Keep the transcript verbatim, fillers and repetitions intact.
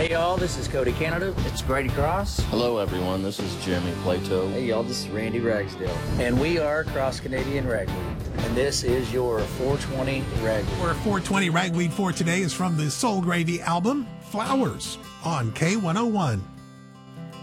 Hey y'all, this is Cody Canada. It's Grady Cross. Hello everyone, this is Jimmy Plato. Hey y'all, this is Randy Ragsdale. And we are Cross Canadian Ragweed. And this is your four twenty Ragweed. Our four twenty Ragweed for today is from the Soul Gravy album, Flowers, on K one oh one.